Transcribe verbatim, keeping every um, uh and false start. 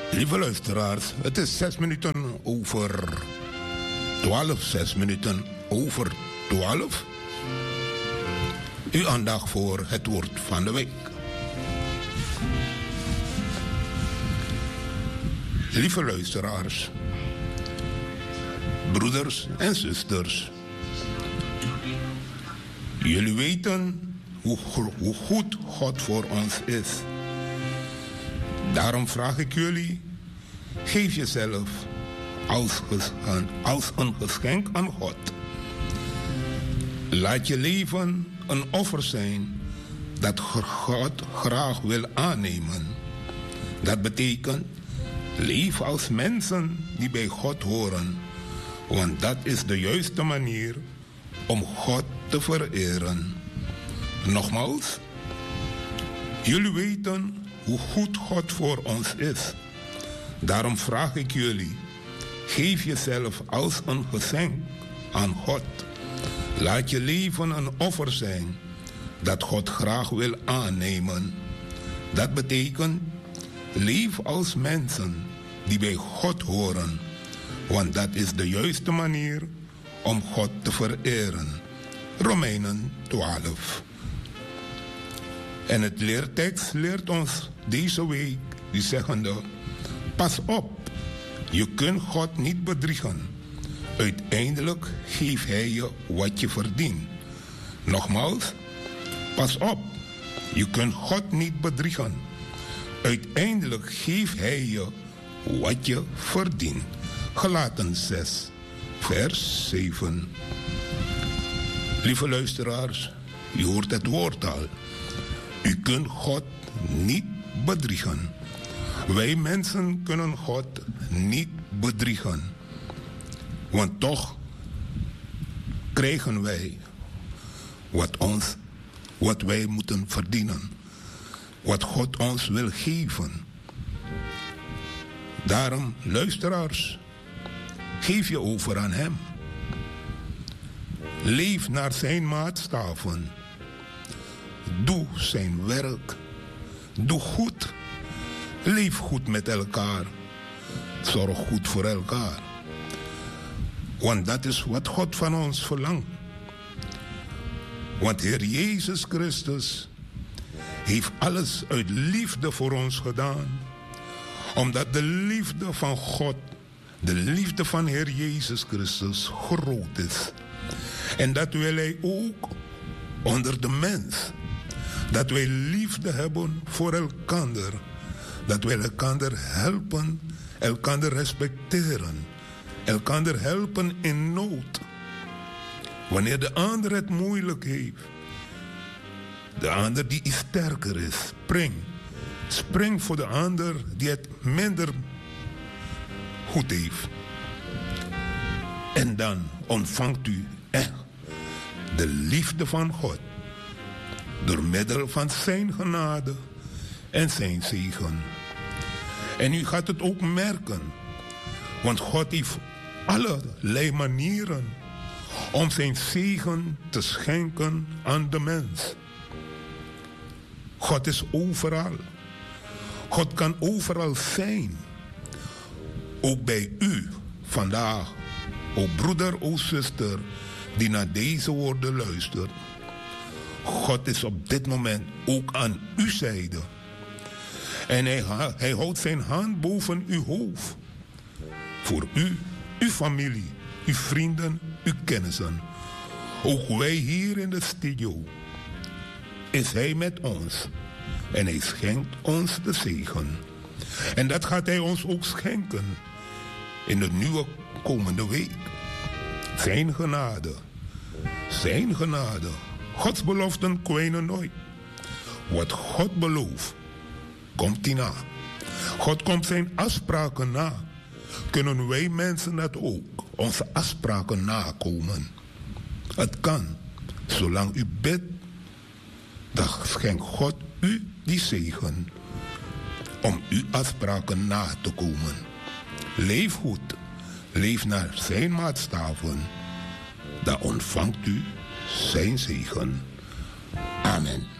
Lieve luisteraars, het is zes minuten over twaalf. Zes minuten over twaalf. Uw aandacht voor het woord van de week. Lieve luisteraars, broeders en zusters. Jullie weten hoe, hoe goed God voor ons is. Daarom vraag ik jullie, geef jezelf als, als een geschenk aan God. Laat je leven een offer zijn dat God graag wil aannemen. Dat betekent, leef als mensen die bij God horen. Want dat is de juiste manier om God te vereren. Nogmaals, jullie weten hoe goed God voor ons is. Daarom vraag ik jullie, geef jezelf als een geschenk aan God. Laat je leven een offer zijn dat God graag wil aannemen. Dat betekent, leef als mensen die bij God horen. Want dat is de juiste manier om God te vereren. Romeinen twaalf. En het leertekst leert ons deze week die zeggende: pas op, je kunt God niet bedriegen. Uiteindelijk geeft hij je wat je verdient. Nogmaals, pas op, je kunt God niet bedriegen. Uiteindelijk geeft hij je wat je verdient. Galaten zes, vers zeven. Lieve luisteraars, u hoort het woord al. U kunt God niet bedriegen. Wij mensen kunnen God niet bedriegen. Want toch krijgen wij wat, ons, wat wij moeten verdienen. Wat God ons wil geven. Daarom, luisteraars, geef je over aan Hem. Leef naar zijn maatstaven. Doe zijn werk. Doe goed. Leef goed met elkaar. Zorg goed voor elkaar. Want dat is wat God van ons verlangt. Want Heer Jezus Christus heeft alles uit liefde voor ons gedaan. Omdat de liefde van God, de liefde van Heer Jezus Christus groot is. En dat wil Hij ook onder de mens. Dat wij liefde hebben voor elkander. Dat wij elkander helpen, elkander respecteren. Elkander helpen in nood. Wanneer de ander het moeilijk heeft. De ander die sterker is, spring. Spring voor de ander die het minder goed heeft. En dan ontvangt u echt de liefde van God. Door middel van zijn genade en zijn zegen. En u gaat het ook merken. Want God heeft allerlei manieren om zijn zegen te schenken aan de mens. God is overal. God kan overal zijn. Ook bij u vandaag. O broeder, o zuster, die naar deze woorden luistert. God is op dit moment ook aan uw zijde. En hij, hij houdt zijn hand boven uw hoofd. Voor u, uw familie, uw vrienden, uw kennissen. Ook wij hier in de studio. Is hij met ons. En hij schenkt ons de zegen. En dat gaat hij ons ook schenken. In de nieuwe komende week. Zijn genade. Zijn genade. Gods beloften kwijnen nooit. Wat God belooft, komt hij na. God komt zijn afspraken na. Kunnen wij mensen dat ook, onze afspraken nakomen? Het kan. Zolang u bidt, dan schenkt God u die zegen. Om uw afspraken na te komen. Leef goed. Leef naar zijn maatstaven. Dan ontvangt u zijn zegen. Amen.